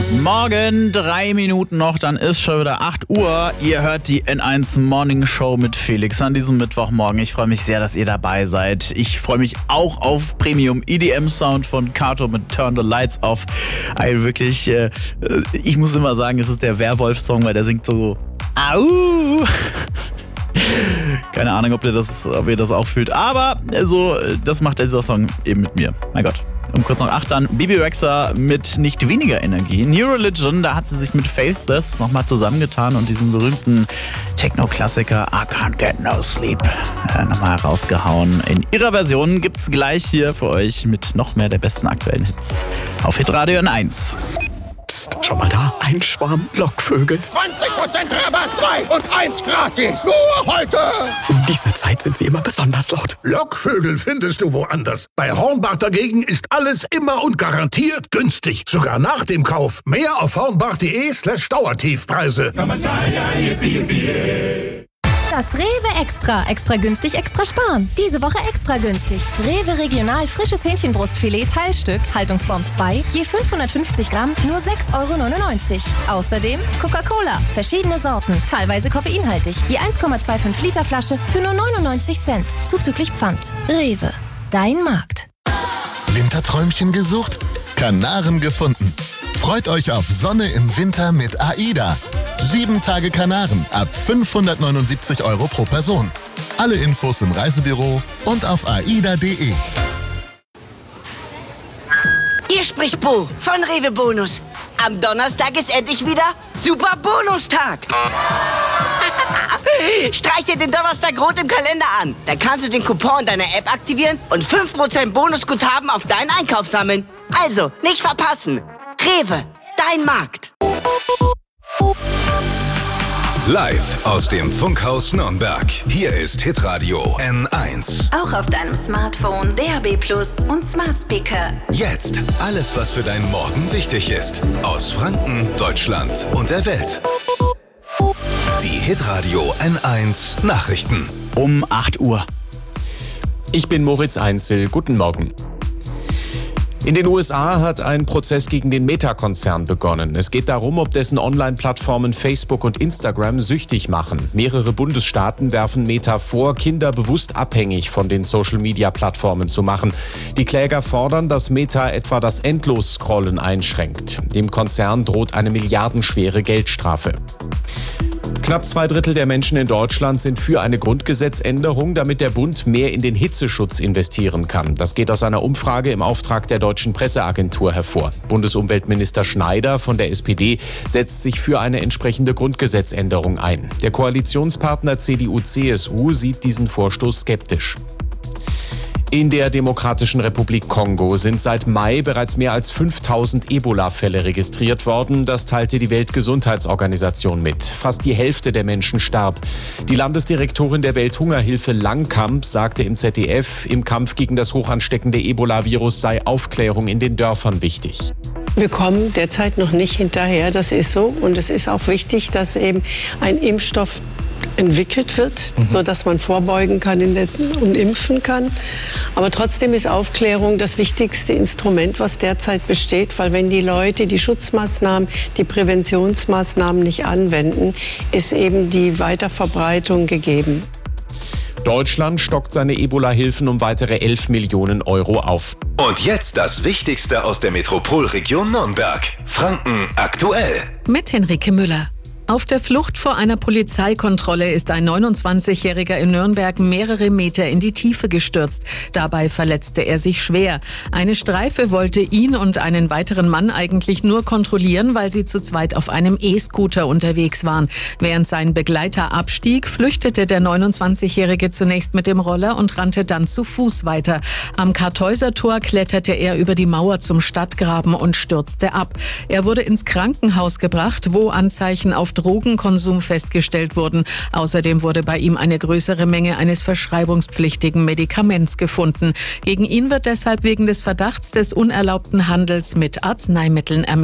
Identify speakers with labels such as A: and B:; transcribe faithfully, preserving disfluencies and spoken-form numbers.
A: Morgen, drei Minuten noch, dann ist schon wieder acht Uhr. Ihr hört die N eins Morning Show mit Felix an diesem Mittwochmorgen. Ich freue mich sehr, dass ihr dabei seid. Ich freue mich auch auf Premium E D M Sound von Kato mit Turn the Lights Off. Ein wirklich, äh, ich muss immer sagen, es ist der Werwolf-Song, weil der singt so Au! Keine Ahnung, ob ihr das, ob ihr das auch fühlt. Aber so, das macht dieser Song eben mit mir. Mein Gott. Um kurz nach acht dann Bebe Rexha mit nicht weniger Energie. New Religion, da hat sie sich mit Faithless nochmal zusammengetan und diesen berühmten Techno-Klassiker I Can't Get No Sleep äh, nochmal rausgehauen. In ihrer Version gibt's gleich hier für euch mit noch mehr der besten aktuellen Hits auf Hitradio N eins.
B: Psst, schau mal da, ein Schwarm Lockvögel.
C: zwanzig Prozent Rabatt, zwei und eins gratis. Nur heute.
B: Um diese Zeit sind sie immer besonders laut.
C: Lockvögel findest du woanders. Bei Hornbach dagegen ist alles immer und garantiert günstig. Sogar nach dem Kauf. Mehr auf hornbach.de slash Dauertiefpreise.
D: Das Rewe Extra. Extra günstig, extra sparen. Diese Woche extra günstig. Rewe Regional frisches Hähnchenbrustfilet Teilstück, Haltungsform zwei, je fünfhundertfünfzig Gramm, nur sechs Euro neunundneunzig. Außerdem Coca-Cola, verschiedene Sorten, teilweise koffeinhaltig, je eins Komma fünfundzwanzig Liter Flasche für nur neunundneunzig Cent, zuzüglich Pfand. Rewe, dein Markt.
E: Winterträumchen gesucht? Kanaren gefunden. Freut euch auf Sonne im Winter mit AIDA. Sieben Tage Kanaren ab fünfhundertneunundsiebzig Euro pro Person. Alle Infos im Reisebüro und auf aida punkt de.
F: Hier spricht Bo von Rewe Bonus. Am Donnerstag ist endlich wieder Super Bonustag. Streich dir den Donnerstag rot im Kalender an. Dann kannst du den Coupon in deiner App aktivieren und fünf Prozent Bonusguthaben auf deinen Einkauf sammeln. Also, nicht verpassen. Rewe, dein Markt.
G: Live aus dem Funkhaus Nürnberg. Hier ist Hitradio N eins.
H: Auch auf deinem Smartphone, D A B Plus und Smart Speaker.
G: Jetzt alles, was für deinen Morgen wichtig ist. Aus Franken, Deutschland und der Welt. Die Hitradio N eins Nachrichten.
A: Um acht Uhr.
B: Ich bin Moritz Einzel. Guten Morgen. In den U S A hat ein Prozess gegen den Meta-Konzern begonnen. Es geht darum, ob dessen Online-Plattformen Facebook und Instagram süchtig machen. Mehrere Bundesstaaten werfen Meta vor, Kinder bewusst abhängig von den Social-Media-Plattformen zu machen. Die Kläger fordern, dass Meta etwa das Endlos-Scrollen einschränkt. Dem Konzern droht eine milliardenschwere Geldstrafe. Knapp zwei Drittel der Menschen in Deutschland sind für eine Grundgesetzänderung, damit der Bund mehr in den Hitzeschutz investieren kann. Das geht aus einer Umfrage im Auftrag der Deutschen Presseagentur hervor. Bundesumweltminister Schneider von der S P D setzt sich für eine entsprechende Grundgesetzänderung ein. Der Koalitionspartner C D U C S U sieht diesen Vorstoß skeptisch. In der Demokratischen Republik Kongo sind seit Mai bereits mehr als fünftausend Ebola-Fälle registriert worden. Das teilte die Weltgesundheitsorganisation mit. Fast die Hälfte der Menschen starb. Die Landesdirektorin der Welthungerhilfe Langkamp sagte im Z D F, im Kampf gegen das hochansteckende Ebola-Virus sei Aufklärung in den Dörfern wichtig.
I: Wir kommen derzeit noch nicht hinterher, das ist so. Und es ist auch wichtig, dass eben ein Impfstoff entwickelt wird, mhm. sodass man vorbeugen kann und impfen kann. Aber trotzdem ist Aufklärung das wichtigste Instrument, was derzeit besteht, weil wenn die Leute die Schutzmaßnahmen, die Präventionsmaßnahmen nicht anwenden, ist eben die Weiterverbreitung gegeben.
B: Deutschland stockt seine Ebola-Hilfen um weitere elf Millionen Euro auf.
G: Und jetzt das Wichtigste aus der Metropolregion Nürnberg. Franken aktuell.
J: Mit Henrike Müller. Auf der Flucht vor einer Polizeikontrolle ist ein neunundzwanzigjähriger in Nürnberg mehrere Meter in die Tiefe gestürzt. Dabei verletzte er sich schwer. Eine Streife wollte ihn und einen weiteren Mann eigentlich nur kontrollieren, weil sie zu zweit auf einem E-Scooter unterwegs waren. Während sein Begleiter abstieg, flüchtete der neunundzwanzigjährige zunächst mit dem Roller und rannte dann zu Fuß weiter. Am Kartäusertor kletterte er über die Mauer zum Stadtgraben und stürzte ab. Er wurde ins Krankenhaus gebracht, wo Anzeichen auf Drogenkonsum festgestellt wurden. Außerdem wurde bei ihm eine größere Menge eines verschreibungspflichtigen Medikaments gefunden. Gegen ihn wird deshalb wegen des Verdachts des unerlaubten Handels mit Arzneimitteln ermittelt.